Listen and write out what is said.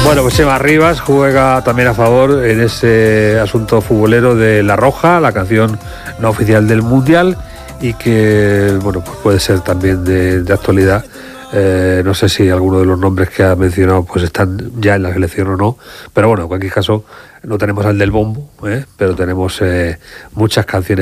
Bueno, pues Chema Rivas juega también a favor en ese asunto futbolero de La Roja, la canción no oficial del Mundial, y que, bueno, pues puede ser también de actualidad. No sé si alguno de los nombres que ha mencionado pues están ya en la selección o no, pero bueno, en cualquier caso no tenemos al del bombo, pero tenemos muchas canciones